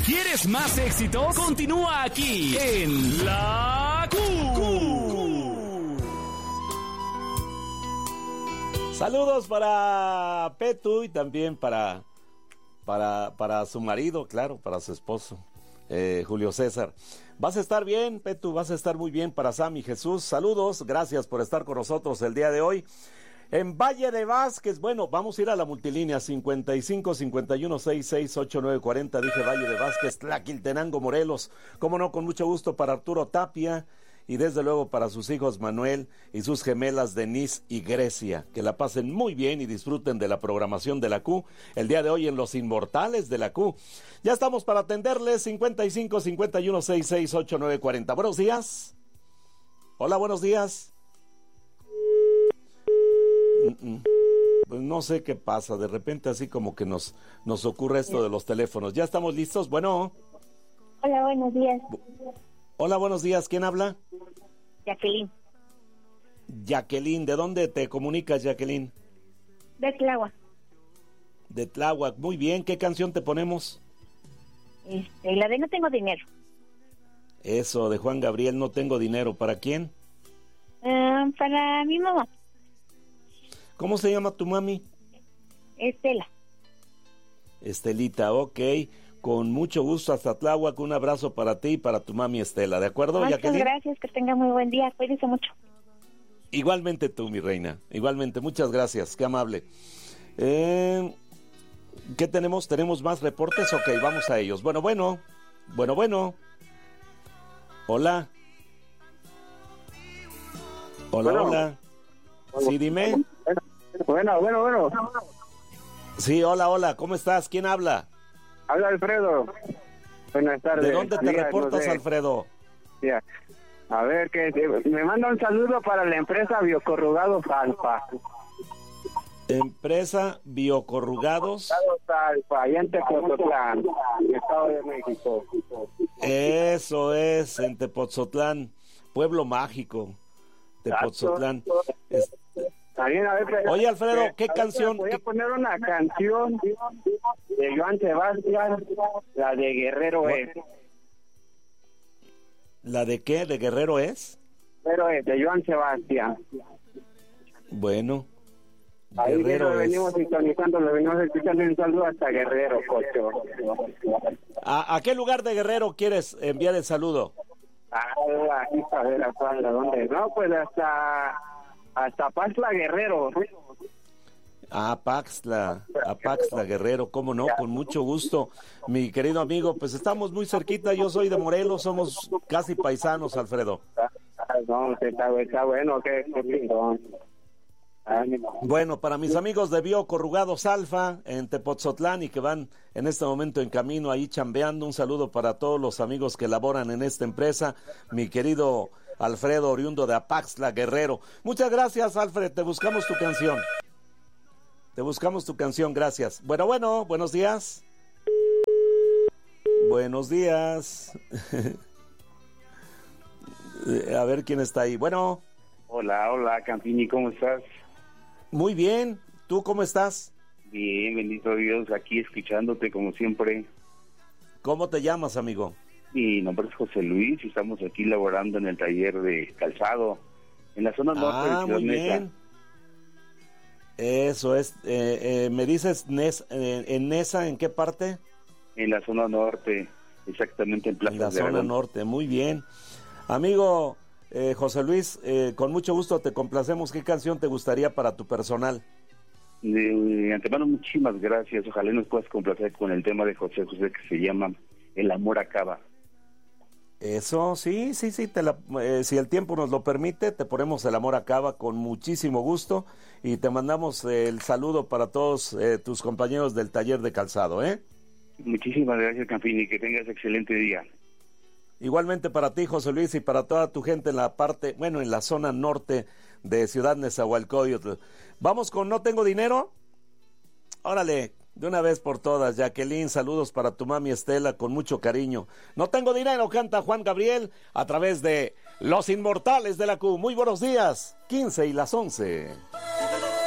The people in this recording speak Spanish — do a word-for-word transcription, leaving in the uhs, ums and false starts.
¿Quieres más éxitos? Continúa aquí en La Q. Saludos para Petu y también para, para, para su marido, claro, para su esposo, eh, Julio César. Vas a estar bien, Petu, vas a estar muy bien para Sammy Jesús. Saludos, gracias por estar con nosotros el día de hoy. En Valle de Vázquez, bueno, vamos a ir a la multilínea cincuenta y cinco, cincuenta y uno, sesenta y seis, ochenta y nueve, cuarenta, dije Valle de Vázquez, Tlaquiltenango, Morelos. Cómo no, con mucho gusto para Arturo Tapia y desde luego para sus hijos Manuel y sus gemelas Denise y Grecia. Que la pasen muy bien y disfruten de la programación de la Q el día de hoy en Los Inmortales de la Q. Ya estamos para atenderles, cincuenta y cinco, cincuenta y uno, sesenta y seis, ochenta y nueve, cuarenta. Buenos días. Hola, buenos días. Pues no sé qué pasa, de repente así como que nos, nos ocurre esto de los teléfonos. ¿Ya estamos listos? Bueno. Hola, buenos días. Hola, buenos días. ¿Quién habla? Jacqueline. Jacqueline, ¿de dónde te comunicas, Jacqueline? De Tláhuac. De Tláhuac, muy bien. ¿Qué canción te ponemos? Este, la de No Tengo Dinero. Eso, de Juan Gabriel, No Tengo Dinero. ¿Para quién? Uh, para mi mamá. ¿Cómo se llama tu mami? Estela. Estelita, ok. Con mucho gusto hasta Tláhuac. Un abrazo para ti y para tu mami Estela, ¿de acuerdo, Muchas Jacqueline? gracias, que tenga muy buen día. Cuídese mucho. Igualmente tú, mi reina. Igualmente, muchas gracias. Qué amable. Eh, ¿Qué tenemos? ¿Tenemos más reportes? Ok, vamos a ellos. Bueno, bueno. Bueno, bueno. Hola. Hola, Bueno. hola. Sí, dime. Bueno, bueno, bueno. Sí, hola, hola. ¿Cómo estás? ¿Quién habla? Habla Alfredo. Buenas tardes. ¿De dónde te Días, reportas, no sé. Alfredo? Ya. A ver, que me manda un saludo para la empresa Biocorrugados Alfa. Empresa Biocorrugados. Alfa, allá en Tepozotlán, Estado de México. Eso es, en Tepozotlán, pueblo mágico. Tepozotlán. Es- También, a ver, Oye, Alfredo, a ver, ¿qué a ver, canción? Voy a qué- poner una canción de Joan Sebastián, la de Guerrero es. ¿La de qué? ¿De Guerrero es? Guerrero es, de Joan Sebastián. Bueno. Ahí Guerrero lo es. venimos sintonizando, lo venimos escuchando. Un saludo hasta Guerrero, Cocho. ¿A, a qué lugar de Guerrero quieres enviar el saludo? Ah, aquí está, a ver, a cuál, ¿a dónde? No, pues hasta, hasta Paxla, Guerrero. A Paxla, a Paxla Guerrero, cómo no, con mucho gusto, mi querido amigo, pues estamos muy cerquita, yo soy de Morelos, somos casi paisanos, Alfredo. Ah, no, está, está bueno, qué, qué lindo. Ánimo. Bueno, para mis amigos de Biocorrugados Alfa en Tepozotlán y que van en este momento en camino ahí chambeando, un saludo para todos los amigos que laboran en esta empresa, mi querido Alfredo, oriundo de Apaxla, Guerrero. Muchas gracias, Alfred, te buscamos tu canción. Te buscamos tu canción, gracias. Bueno, bueno, buenos días. Buenos días. A ver quién está ahí. Bueno. Hola, hola, Campini, ¿cómo estás? Muy bien, ¿tú cómo estás? Bien, bendito Dios, aquí escuchándote como siempre. ¿Cómo te llamas, amigo? Mi nombre es José Luis y estamos aquí laborando en el taller de calzado, en la zona norte Ah, de Ciudad muy Neza. bien. Eso es, eh, eh, ¿me dices Nes, eh, en Nesa, en qué parte? En la zona norte, exactamente en Plaza En la de zona Aragón. norte, muy bien. Amigo eh, José Luis, eh, con mucho gusto te complacemos. ¿Qué canción te gustaría para tu personal? De, de antemano, muchísimas gracias. Ojalá nos puedas complacer con el tema de José José que se llama El amor acaba. Eso, sí, sí, sí, te la, eh, si el tiempo nos lo permite, te ponemos El amor acaba con muchísimo gusto y te mandamos eh, el saludo para todos eh, tus compañeros del taller de calzado, ¿eh? Muchísimas gracias, Campini, que tengas excelente día. Igualmente para ti, José Luis, y para toda tu gente en la parte, bueno, en la zona norte de Ciudad Nezahualcóyotl. Vamos con No Tengo Dinero. Órale, de una vez por todas, Jacqueline, saludos para tu mami Estela con mucho cariño. No Tengo Dinero, canta Juan Gabriel a través de Los Inmortales de la Q. Muy buenos días, quince y las once.